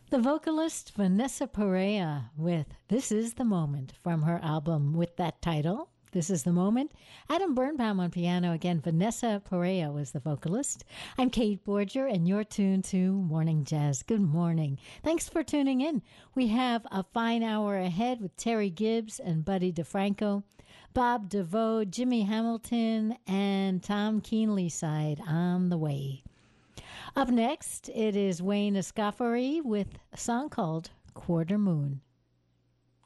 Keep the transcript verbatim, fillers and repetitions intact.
The vocalist Vanessa Perea with This Is the Moment from her album with that title. This is the Moment. Adam Birnbaum on piano. Again, Vanessa Perea was the vocalist. I'm Kate Borger, and you're tuned to Morning Jazz. Good morning. Thanks for tuning in. We have a fine hour ahead with Terry Gibbs and Buddy DeFranco, Bob DeVoe, Jimmy Hamilton, and Tom Keenlyside on the way. Up next, it is Wayne Escoffery with a song called Quarter Moon.